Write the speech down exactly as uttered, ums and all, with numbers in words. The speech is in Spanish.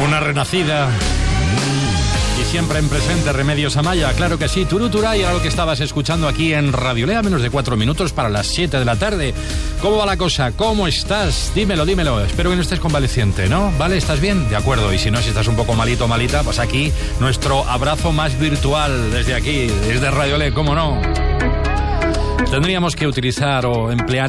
Una renacida y siempre en presente, Remedios Amaya, claro que sí. Turuturay era lo que estabas escuchando aquí en Radio Lea, menos de cuatro minutos para las siete de la tarde. ¿Cómo va la cosa? ¿Cómo estás? Dímelo, dímelo. Espero que no estés convaleciente, ¿no? ¿Vale? ¿Estás bien? De acuerdo. Y si no, si estás un poco malito o malita, pues aquí nuestro abrazo más virtual desde aquí, desde Radio Lea, ¿cómo no? Tendríamos que utilizar o emplear